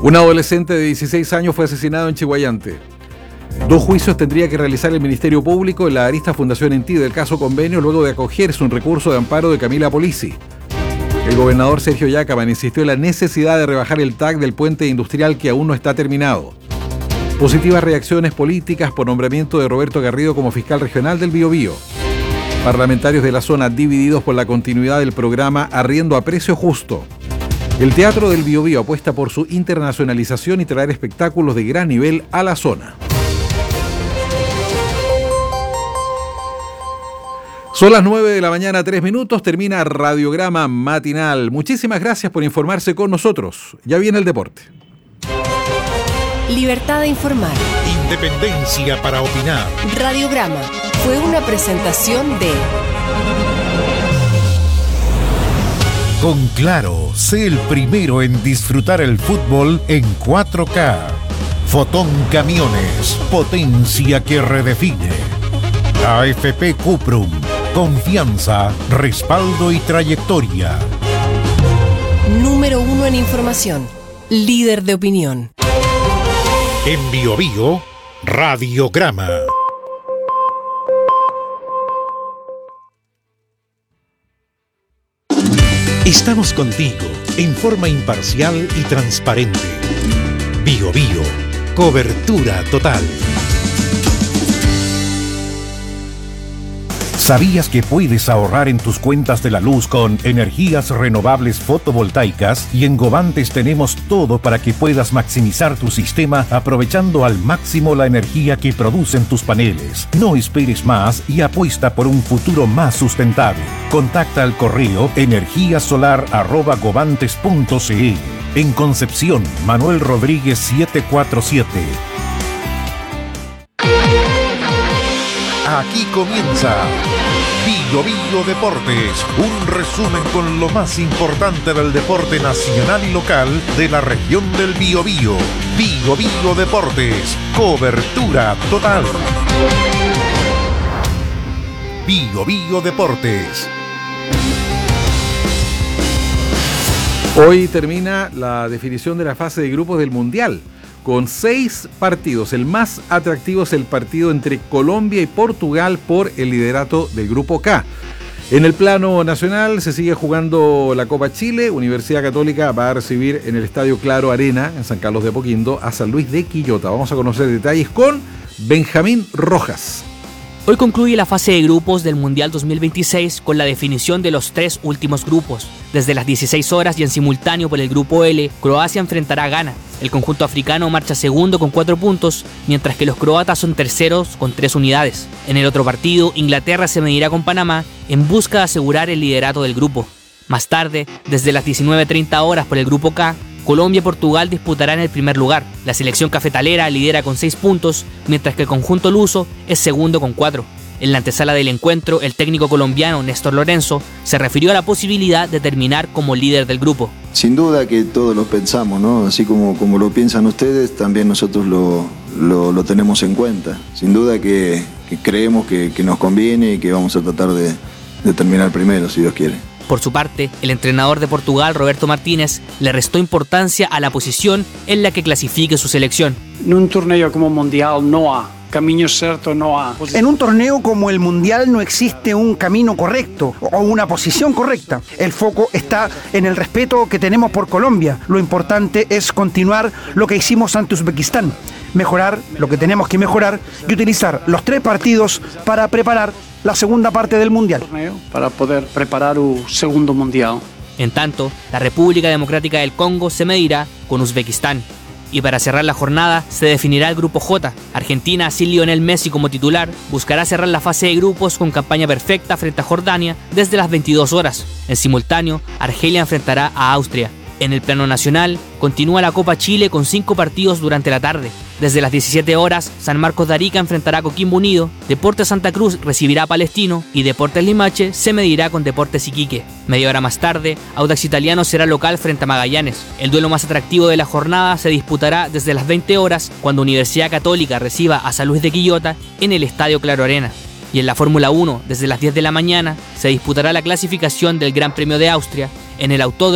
Un adolescente de 16 años fue asesinado en Chiguayante. 2 juicios tendría que realizar el Ministerio Público en la arista Fundación Enti del caso Convenio luego de acogerse un recurso de amparo de Camila Polisi. El gobernador Sergio Yacaman insistió en la necesidad de rebajar el TAC del puente industrial que aún no está terminado. Positivas reacciones políticas por nombramiento de Roberto Garrido como fiscal regional del Biobío. Parlamentarios de la zona divididos por la continuidad del programa Arriendo a Precio Justo. El Teatro del Biobío apuesta por su internacionalización y traer espectáculos de gran nivel a la zona. Son las 9 de la mañana, 3 minutos, termina Radiograma Matinal. Muchísimas gracias por informarse con nosotros. Ya viene el deporte. Libertad de informar. Independencia para opinar. Radiograma fue una presentación de... Con Claro, sé el primero en disfrutar el fútbol en 4K. Fotón Camiones, potencia que redefine. AFP Cuprum, confianza, respaldo y trayectoria. Número 1 en información, líder de opinión. En Biobío, Radiograma. Estamos contigo en forma imparcial y transparente. Biobío, cobertura total. ¿Sabías que puedes ahorrar en tus cuentas de la luz con energías renovables fotovoltaicas? Y en Govantes tenemos todo para que puedas maximizar tu sistema aprovechando al máximo la energía que producen tus paneles. No esperes más y apuesta por un futuro más sustentable. Contacta al correo energiasolar@govantes.cl. En Concepción, Manuel Rodríguez 747. Aquí comienza Biobío Deportes, un resumen con lo más importante del deporte nacional y local de la región del Biobío. Biobío Deportes, cobertura total. Biobío Deportes. Hoy termina la definición de la fase de grupos del Mundial, con 6 partidos. El más atractivo es el partido entre Colombia y Portugal por el liderato del Grupo K. En el plano nacional se sigue jugando la Copa Chile. Universidad Católica va a recibir en el Estadio Claro Arena, en San Carlos de Apoquindo, a San Luis de Quillota. Vamos a conocer detalles con Benjamín Rojas. Hoy concluye la fase de grupos del Mundial 2026 con la definición de los 3 últimos grupos. Desde las 16 horas y en simultáneo por el Grupo L, Croacia enfrentará a Ghana. El conjunto africano marcha segundo con 4 puntos, mientras que los croatas son terceros con 3 unidades. En el otro partido, Inglaterra se medirá con Panamá en busca de asegurar el liderato del grupo. Más tarde, desde las 19:30 horas por el Grupo K, Colombia y Portugal disputarán el primer lugar. La selección cafetalera lidera con 6 puntos, mientras que el conjunto luso es segundo con 4. En la antesala del encuentro, el técnico colombiano Néstor Lorenzo se refirió a la posibilidad de terminar como líder del grupo. Sin duda que todos lo pensamos, ¿no? Así como lo piensan ustedes, también nosotros lo tenemos en cuenta. Sin duda que creemos que nos conviene y que vamos a tratar de terminar primero, si Dios quiere. Por su parte, el entrenador de Portugal, Roberto Martínez, le restó importancia a la posición en la que clasifique su selección. En un torneo como Mundial no hay camino cierto, no hay. En un torneo como el Mundial no existe un camino correcto o una posición correcta. El foco está en el respeto que tenemos por Colombia. Lo importante es continuar lo que hicimos ante Uzbekistán, mejorar lo que tenemos que mejorar y utilizar los 3 partidos para preparar la segunda parte del Mundial. Para poder preparar el segundo Mundial. En tanto, la República Democrática del Congo se medirá con Uzbekistán. Y para cerrar la jornada, se definirá el Grupo J. Argentina, sin Lionel Messi como titular, buscará cerrar la fase de grupos con campaña perfecta frente a Jordania desde las 22 horas. En simultáneo, Argelia enfrentará a Austria. En el plano nacional, continúa la Copa Chile con 5 partidos durante la tarde. Desde las 17 horas, San Marcos de Arica enfrentará a Coquimbo Unido, Deportes Santa Cruz recibirá a Palestino y Deportes Limache se medirá con Deportes Iquique. Media hora más tarde, Audax Italiano será local frente a Magallanes. El duelo más atractivo de la jornada se disputará desde las 20 horas cuando Universidad Católica reciba a San Luis de Quillota en el Estadio Claro Arena. Y en la Fórmula 1, desde las 10 de la mañana, se disputará la clasificación del Gran Premio de Austria en el Autódromo